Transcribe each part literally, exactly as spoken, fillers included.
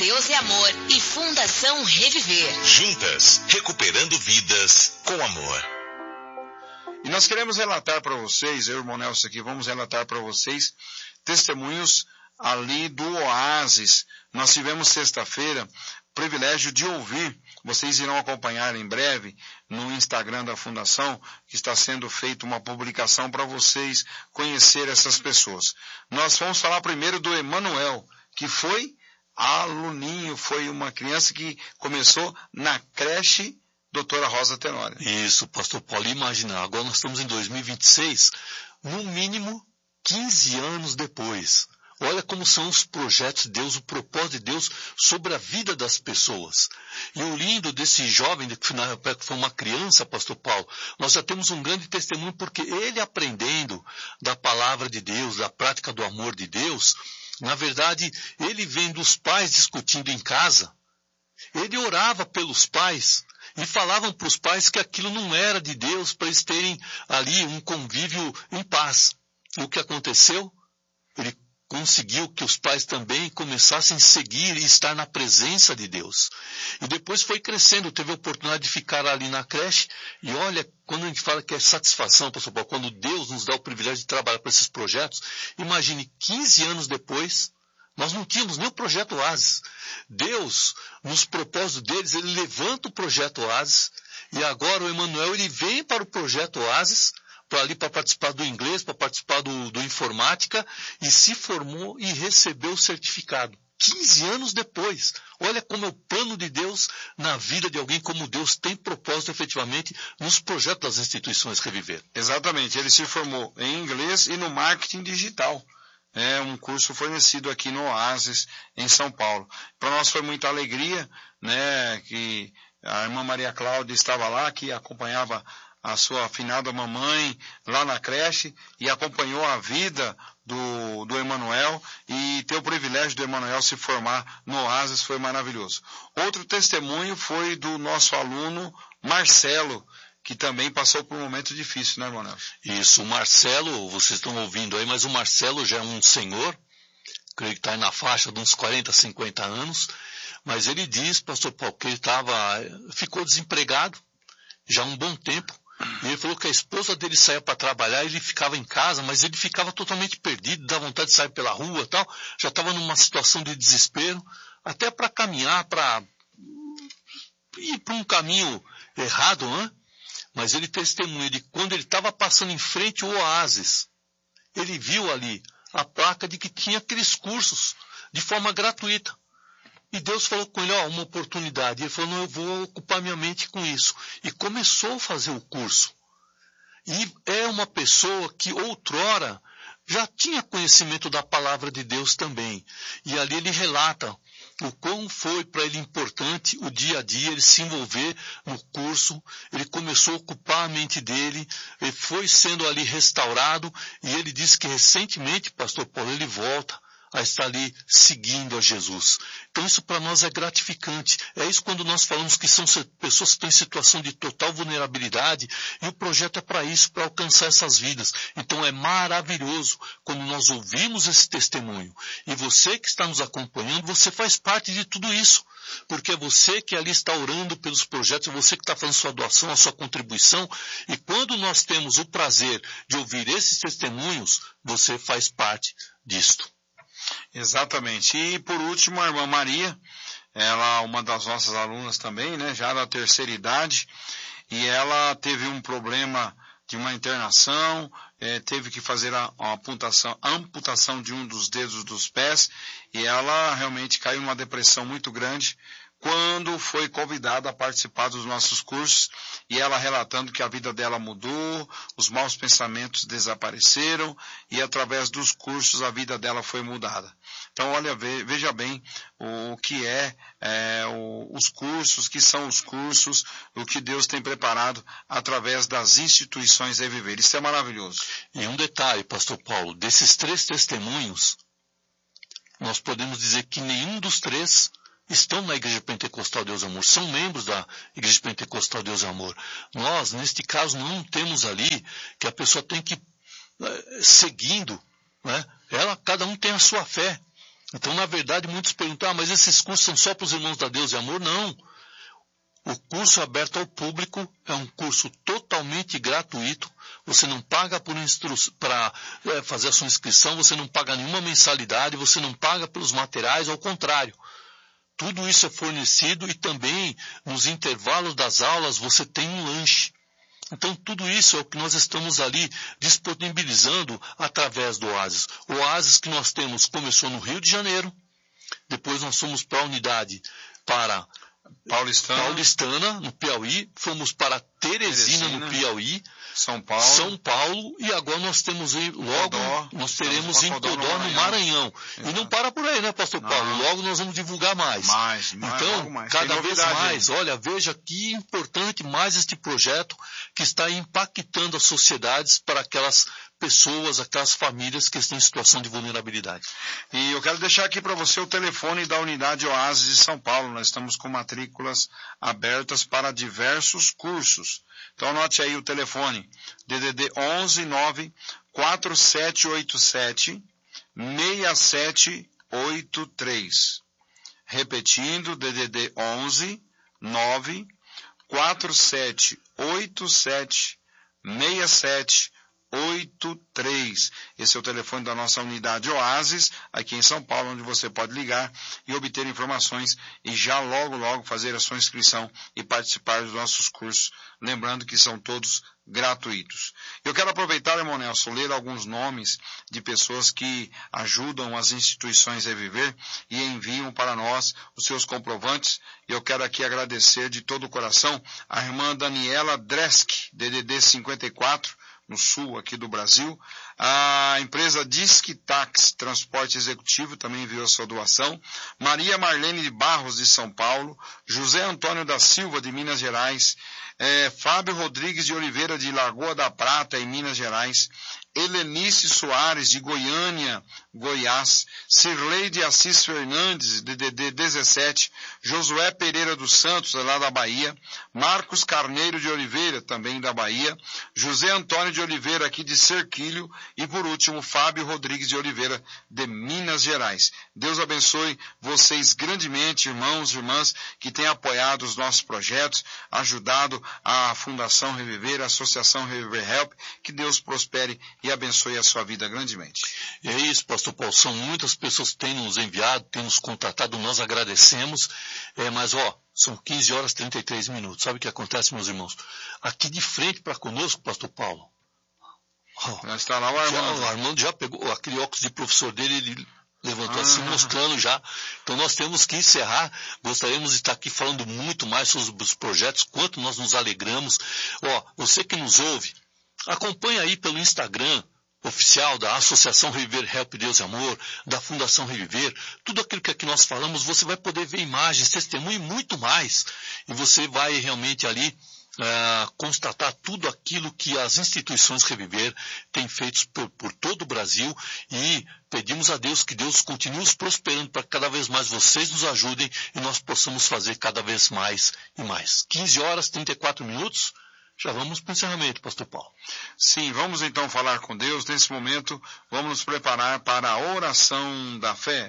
Deus é Amor e Fundação Reviver. Juntas, recuperando vidas com amor. E nós queremos relatar para vocês, eu e o irmão Nelson aqui, vamos relatar para vocês testemunhos ali do Oásis. Nós tivemos sexta-feira privilégio de ouvir, vocês irão acompanhar em breve no Instagram da Fundação, que está sendo feita uma publicação para vocês conhecer essas pessoas. Nós vamos falar primeiro do Emanuel, que foi aluninho, foi uma criança que começou na creche Doutora Rosa Tenório. Isso, pastor Paulo, imagina, agora nós estamos em dois mil e vinte e seis, no mínimo quinze anos depois. Olha como são os projetos de Deus, o propósito de Deus sobre a vida das pessoas. E o lindo desse jovem, que na época foi uma criança, pastor Paulo, nós já temos um grande testemunho, porque ele aprendendo da palavra de Deus, da prática do amor de Deus, na verdade, ele vendo os pais discutindo em casa, ele orava pelos pais e falavam para os pais que aquilo não era de Deus, para eles terem ali um convívio em paz. E o que aconteceu? Ele conseguiu que os pais também começassem a seguir e estar na presença de Deus. E depois foi crescendo, teve a oportunidade de ficar ali na creche. E olha, quando a gente fala que é satisfação, pastor Paulo, quando Deus nos dá o privilégio de trabalhar para esses projetos, imagine, quinze anos depois, nós não tínhamos nem o projeto Oásis. Deus, nos propósitos deles, ele levanta o projeto Oásis, e agora o Emanuel, ele vem para o projeto Oásis, para ali para participar do inglês, para participar do, do informática, e se formou e recebeu o certificado. quinze anos depois. Olha como é o plano de Deus na vida de alguém, como Deus tem propósito efetivamente nos projetos das instituições Reviver. Exatamente, ele se formou em inglês e no marketing digital. É um curso fornecido aqui no Oásis, em São Paulo. Para nós foi muita alegria, né, que a irmã Maria Cláudia estava lá, que acompanhava a sua afinada mamãe lá na creche e acompanhou a vida do, do Emanuel, e ter o privilégio do Emanuel se formar no Oásis foi maravilhoso. Outro testemunho foi do nosso aluno Marcelo, que também passou por um momento difícil, né, Emanuel? Isso, o Marcelo, vocês estão ouvindo aí, mas o Marcelo já é um senhor, creio que está aí na faixa de uns quarenta, cinquenta anos, mas ele diz, pastor Paulo, que ele tava, ficou desempregado já há um bom tempo. E ele falou que a esposa dele saía para trabalhar, ele ficava em casa, mas ele ficava totalmente perdido, dá vontade de sair pela rua e tal, já estava numa situação de desespero, até para caminhar, para ir para um caminho errado, né? Mas ele testemunha de quando ele estava passando em frente ao Oásis, ele viu ali a placa de que tinha aqueles cursos de forma gratuita. E Deus falou com ele, ó, uma oportunidade. Ele falou, não, eu vou ocupar minha mente com isso. E começou a fazer o curso. E é uma pessoa que outrora já tinha conhecimento da palavra de Deus também. E ali ele relata o quão foi para ele importante o dia a dia, ele se envolver no curso, ele começou a ocupar a mente dele, ele foi sendo ali restaurado, e ele disse que recentemente, pastor Paulo, ele volta a estar ali seguindo a Jesus. Então isso para nós é gratificante. É isso quando nós falamos que são pessoas que estão em situação de total vulnerabilidade, e o projeto é para isso, para alcançar essas vidas. Então é maravilhoso quando nós ouvimos esse testemunho. E você que está nos acompanhando, você faz parte de tudo isso. Porque é você que ali está orando pelos projetos, é você que está fazendo sua doação, a sua contribuição. E quando nós temos o prazer de ouvir esses testemunhos, você faz parte disto. Exatamente. E por último, a irmã Maria, ela é uma das nossas alunas também, né, já da terceira idade, e ela teve um problema de uma internação, é, teve que fazer a, a amputação, a amputação de um dos dedos dos pés, e ela realmente caiu numa depressão muito grande quando foi convidada a participar dos nossos cursos, e ela relatando que a vida dela mudou, os maus pensamentos desapareceram, e através dos cursos a vida dela foi mudada. Então, olha, veja bem o que é, é o, os cursos, que são os cursos, o que Deus tem preparado através das instituições Reviver. Isso é maravilhoso. E um detalhe, pastor Paulo, desses três testemunhos, nós podemos dizer que nenhum dos três estão na Igreja Pentecostal Deus Amor, são membros da Igreja Pentecostal Deus Amor. Nós, neste caso, não temos ali que a pessoa tem que, seguindo, né? Ela, cada um tem a sua fé. Então, na verdade, muitos perguntam, ah, mas esses cursos são só para os irmãos da Deus e Amor? Não. O curso aberto ao público é um curso totalmente gratuito. Você não paga para é, fazer a sua inscrição, você não paga nenhuma mensalidade, você não paga pelos materiais, ao contrário. Tudo isso é fornecido e também nos intervalos das aulas você tem um lanche. Então tudo isso é o que nós estamos ali disponibilizando através do Oasis. O Oasis que nós temos começou no Rio de Janeiro, depois nós fomos para a unidade para Paulistana, Paulistana no Piauí, fomos para Teresina, Teresina, no Piauí, São Paulo. São Paulo, e agora nós temos logo, Codó, nós teremos em Codó, no Maranhão. Maranhão. E não para por aí, né, pastor não. Paulo? Logo nós vamos divulgar mais. Mais, mais então, mais. cada vez mais, aí. Olha, veja que importante mais este projeto que está impactando as sociedades para aquelas pessoas, aquelas famílias que estão em situação de vulnerabilidade. E eu quero deixar aqui para você o telefone da unidade Oasis de São Paulo. Nós estamos com matrículas abertas para diversos cursos. Então anote aí o telefone, D D D onze nove quatro sete oito sete seis sete oito três. Repetindo, D D D onze nove quatro sete oito sete seis sete oito três. Esse é o telefone da nossa unidade Oasis, aqui em São Paulo, onde você pode ligar e obter informações e já logo, logo fazer a sua inscrição e participar dos nossos cursos, lembrando que são todos gratuitos. Eu quero aproveitar, irmão Nelson, ler alguns nomes de pessoas que ajudam as instituições a viver e enviam para nós os seus comprovantes. Eu quero aqui agradecer de todo o coração a irmã Daniela Dresk, D D D cinquenta e quatro, no sul aqui do Brasil. A empresa Disque Tax Transporte Executivo também enviou a sua doação. Maria Marlene de Barros, de São Paulo. José Antônio da Silva, de Minas Gerais. É, Fábio Rodrigues de Oliveira, de Lagoa da Prata, em Minas Gerais. Helenice Soares, de Goiânia, Goiás. Cirleide Assis Fernandes, de D D dezessete. Josué Pereira dos Santos, lá da Bahia. Marcos Carneiro de Oliveira, também da Bahia. José Antônio de Oliveira, aqui de Serquilho. E por último, Fábio Rodrigues de Oliveira, de Minas Gerais. Deus abençoe vocês grandemente, irmãos e irmãs, que têm apoiado os nossos projetos, ajudado a Fundação Reviver, a Associação Reviver Help. Que Deus prospere e abençoe a sua vida grandemente. E é isso, pastor Paulo. São muitas pessoas que têm nos enviado, têm nos contatado, nós agradecemos. É, mas, ó, são quinze horas e trinta e três minutos. Sabe o que acontece, meus irmãos? Aqui de frente para conosco, pastor Paulo. Oh, já está lá o Armando. Já, o Armando já pegou aquele óculos de professor dele, ele levantou ah. assim, mostrando já. Então nós temos que encerrar. Gostaríamos de estar aqui falando muito mais sobre os projetos, quanto nós nos alegramos. Ó, você que nos ouve, acompanha aí pelo Instagram oficial da Associação Reviver Help Deus e Amor, da Fundação Reviver, tudo aquilo que aqui nós falamos, você vai poder ver imagens, testemunho e muito mais. E você vai realmente ali Uh, constatar tudo aquilo que as instituições Reviver têm feito por, por todo o Brasil, e pedimos a Deus que Deus continue nos prosperando para que cada vez mais vocês nos ajudem e nós possamos fazer cada vez mais e mais. quinze horas e trinta e quatro minutos, já vamos para o encerramento, pastor Paulo. Sim, vamos então falar com Deus. Nesse momento, vamos nos preparar para a oração da fé.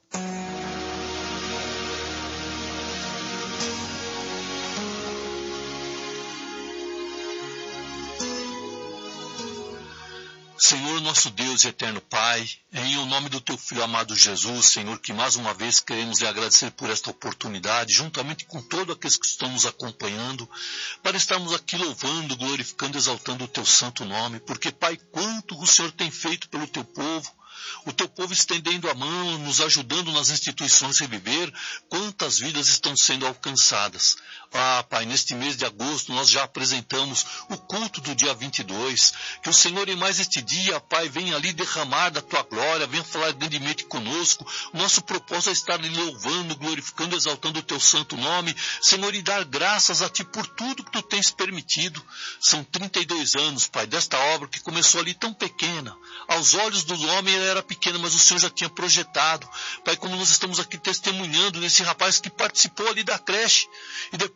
Senhor, nosso Deus e eterno Pai, em o nome do Teu Filho amado Jesus, Senhor, que mais uma vez queremos lhe agradecer por esta oportunidade, juntamente com todos aqueles que estão nos acompanhando, para estarmos aqui louvando, glorificando, exaltando o Teu santo nome, porque, Pai, quanto o Senhor tem feito pelo Teu povo, o Teu povo estendendo a mão, nos ajudando nas instituições Reviver, quantas vidas estão sendo alcançadas. Ah, Pai, neste mês de agosto nós já apresentamos o culto do dia vinte e dois, que o Senhor em mais este dia, Pai, venha ali derramar da Tua glória, venha falar grandemente conosco. O nosso propósito é estar ali louvando, glorificando, exaltando o Teu santo nome, Senhor, e dar graças a Ti por tudo que Tu tens permitido. São trinta e dois anos, Pai, desta obra que começou ali tão pequena. Aos olhos do homem ela era pequena, mas o Senhor já tinha projetado. Pai, como nós estamos aqui testemunhando desse rapaz que participou ali da creche, e depois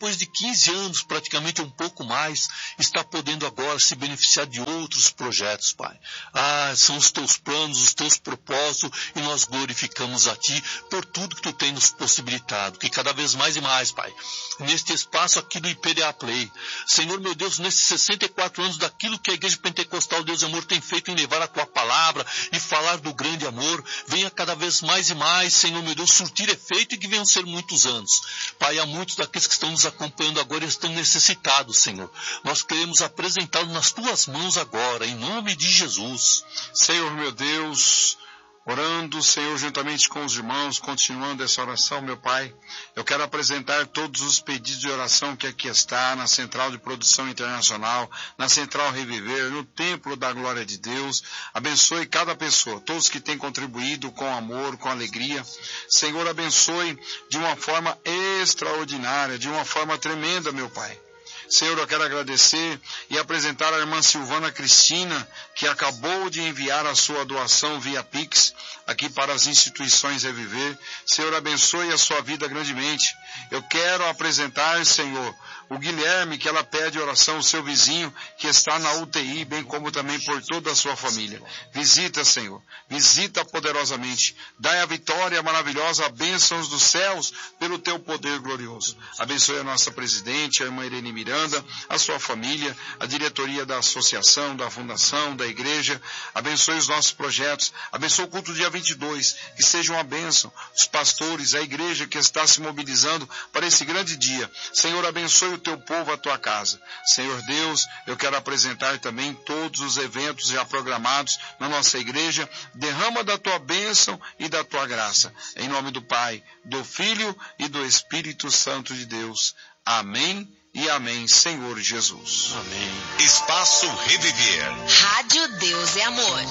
depois de quinze anos, praticamente um pouco mais, está podendo agora se beneficiar de outros projetos, Pai. Ah, são os teus planos, os teus propósitos, e nós glorificamos a Ti por tudo que Tu tem nos possibilitado, que cada vez mais e mais, Pai, neste espaço aqui do I P D A Play, Senhor meu Deus, nesses sessenta e quatro anos daquilo que a Igreja Pentecostal Deus e Amor tem feito em levar a Tua palavra e falar do grande amor, venha cada vez mais e mais, Senhor meu Deus, surtir efeito, e que venham ser muitos anos. Pai, há muitos daqueles que estão nos acompanhando agora estão necessitados, Senhor. Nós queremos apresentá-los nas Tuas mãos agora, em nome de Jesus. Senhor meu Deus, orando, Senhor, juntamente com os irmãos, continuando essa oração, meu Pai, eu quero apresentar todos os pedidos de oração que aqui está, na Central de Produção Internacional, na Central Reviver, no Templo da Glória de Deus. Abençoe cada pessoa, todos que têm contribuído com amor, com alegria. Senhor, abençoe de uma forma extraordinária, de uma forma tremenda, meu Pai. Senhor, eu quero agradecer e apresentar a irmã Silvana Cristina, que acabou de enviar a sua doação via Pix, aqui para as instituições Reviver. Senhor, abençoe a sua vida grandemente. Eu quero apresentar, Senhor, o Guilherme, que ela pede oração, o seu vizinho, que está na U T I, bem como também por toda a sua família. Visita, Senhor, visita poderosamente. Dai a vitória maravilhosa, a bênçãos dos céus, pelo teu poder glorioso. Abençoe a nossa presidente, a irmã Irene Miranda, a sua família, a diretoria da associação, da fundação, da igreja. Abençoe os nossos projetos. Abençoe o culto dia vinte e dois, que seja uma bênção. Os pastores, a igreja que está se mobilizando para esse grande dia. Senhor, abençoe o teu povo, a tua casa. Senhor Deus, eu quero apresentar também todos os eventos já programados na nossa igreja. Derrama da tua bênção e da tua graça. Em nome do Pai, do Filho e do Espírito Santo de Deus. Amém e amém, Senhor Jesus. Amém. Espaço Reviver. Rádio Deus é Amor.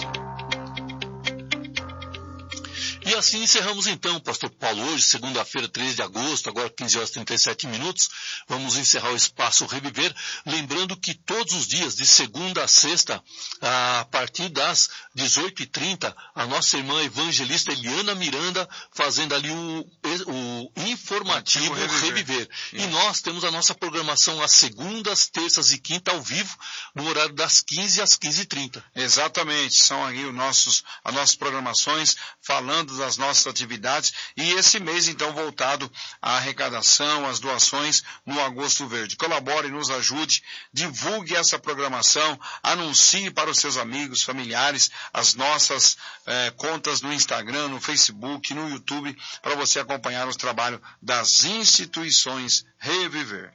E assim encerramos então, Pastor Paulo, hoje, segunda-feira, três de agosto, agora quinze horas e trinta e sete minutos, vamos encerrar o Espaço Reviver, lembrando que todos os dias, de segunda a sexta, a partir das dezoito e trinta, a nossa irmã evangelista Eliana Miranda, fazendo ali o, o informativo Reviver. Reviver. E nós temos a nossa programação às segundas, terças e quinta ao vivo, no horário das quinze às quinze e trinta. Exatamente, são aí os nossos, as nossas programações, falando das nossas atividades, e esse mês então voltado à arrecadação, às doações no Agosto Verde. Colabore, nos ajude, divulgue essa programação, anuncie para os seus amigos, familiares, as nossas eh, contas no Instagram, no Facebook, no YouTube, para você acompanhar os trabalhos das instituições Reviver.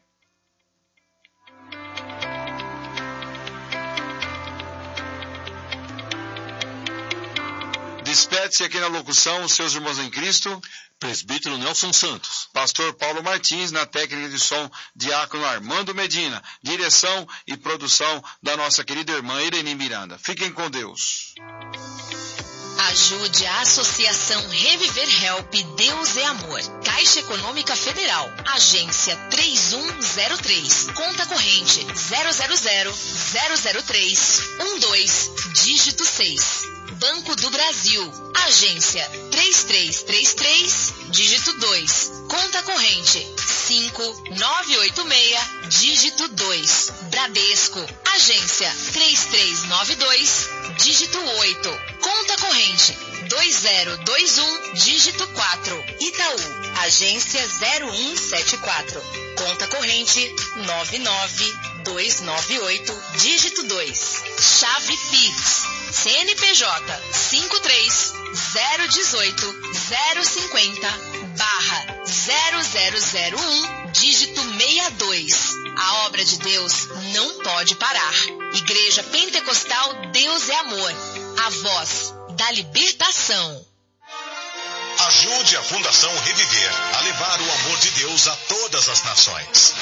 Despede-se aqui na locução os seus irmãos em Cristo, presbítero Nelson Santos, pastor Paulo Martins, na técnica de som, diácono Armando Medina, direção e produção da nossa querida irmã Irene Miranda. Fiquem com Deus. Ajude a Associação Reviver Help Deus é Amor. Caixa Econômica Federal. Agência três um zero três. Conta corrente zero zero zero zero zero três um dois, dígito seis. Banco do Brasil. Agência três três três três, dígito dois. Conta corrente cinco nove oito seis, dígito dois. Bradesco. Agência três três nove dois, dígito oito. Conta corrente dois zero dois um, dígito quatro. Itaú. Agência zero um sete quatro. Conta corrente nove nove dois nove oito, dígito dois. Chave Pix. C N P J cinco três zero um oito zero cinquenta barra zero zero zero um, dígito sessenta e dois. A obra de Deus não pode parar. Igreja Pentecostal Deus é Amor. A voz da libertação. Ajude a Fundação Reviver a levar o amor de Deus a todas as nações.